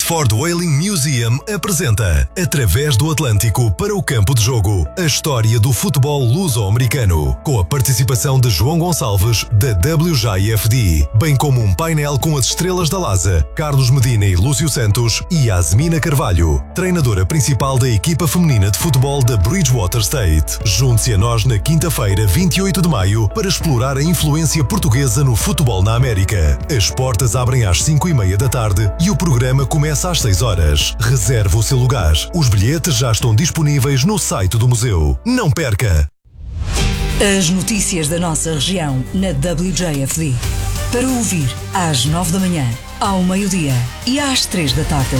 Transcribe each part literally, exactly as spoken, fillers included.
Ford Whaling Museum apresenta, através do Atlântico para o campo de jogo, a história do futebol luso-americano, com a participação de João Gonçalves, da W J F D, bem como um painel com as estrelas da Lasa, Carlos Medina e Lúcio Santos, e Yasmina Carvalho, treinadora principal da equipa feminina de futebol da Bridgewater State. Junte-se a nós na quinta-feira, vinte e oito de maio, para explorar a influência portuguesa no futebol na América. As portas abrem às cinco e meia da tarde e o programa começa às seis horas. Reserve o seu lugar. Os bilhetes já estão disponíveis no site do museu. Não perca! As notícias da nossa região na W J F D. Para ouvir às nove da manhã, ao meio-dia e às três da tarde.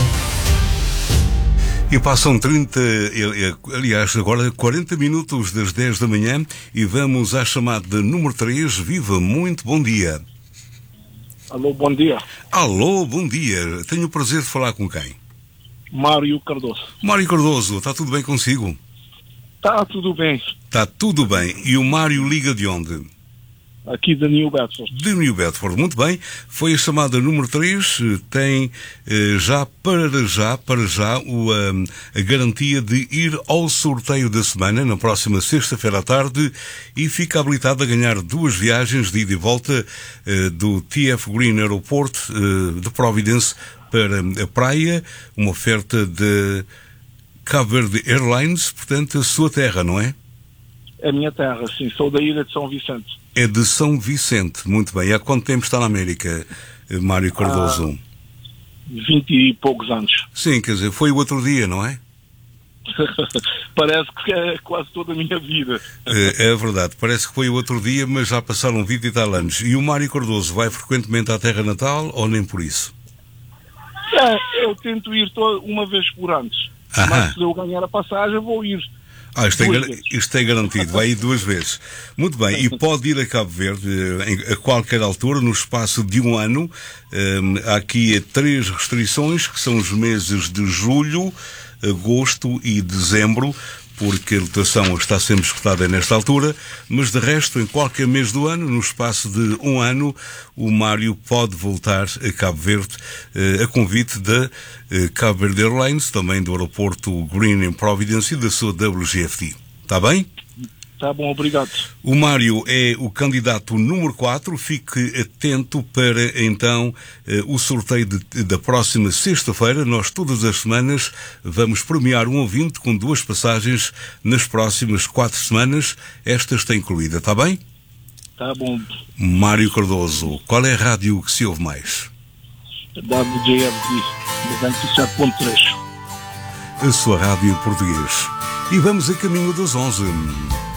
E passam trinta, aliás, agora quarenta minutos das dez da manhã e vamos à chamada número três. Viva, muito bom dia. Alô, bom dia. Alô, bom dia. Tenho o prazer de falar com quem? Mário Cardoso. Mário Cardoso, está tudo bem consigo? Está tudo bem. Está tudo bem. E o Mário liga de onde? Aqui de New Bedford. De New Bedford, muito bem. Foi a chamada número três, tem eh, já para já, para já, o, um, a garantia de ir ao sorteio da semana, na próxima sexta-feira à tarde, e fica habilitado a ganhar duas viagens de ida e volta eh, do T F Green Airport eh, de Providence para a praia, uma oferta de Cabo Verde Airlines, portanto, a sua terra, não é? É a minha terra, sim. Sou da ilha de São Vicente. É de São Vicente, muito bem. Há quanto tempo está na América, Mário Cardoso? Há vinte e poucos anos. Sim, quer dizer, foi o outro dia, não é? Parece que é quase toda a minha vida. É, é verdade, parece que foi o outro dia, mas já passaram vinte e tal anos. E o Mário Cardoso vai frequentemente à terra natal ou nem por isso? É, eu tento ir toda, uma vez por ano. Mas se eu ganhar a passagem, vou ir. Ah, isto é, isto é garantido, vai ir duas vezes. Muito bem, e pode ir a Cabo Verde em, a qualquer altura, no espaço de um ano. Um, há aqui três restrições, que são os meses de julho, agosto e dezembro, porque a lotação está sempre esgotada nesta altura, mas de resto, em qualquer mês do ano, no espaço de um ano, o Mário pode voltar a Cabo Verde, a convite da Cabo Verde Airlines, também do aeroporto Green em Providence e da sua W G F D. Está bem? Está bom, obrigado. O Mário é o candidato número quatro. Fique atento para, então, o sorteio de, da próxima sexta-feira. Nós, todas as semanas, vamos premiar um ouvinte com duas passagens nas próximas quatro semanas. Esta está incluída, está bem? Está bom. Mário Cardoso, qual é a rádio que se ouve mais? W J F D, noventa e sete ponto três. A sua rádio em português. E vamos a caminho das onze.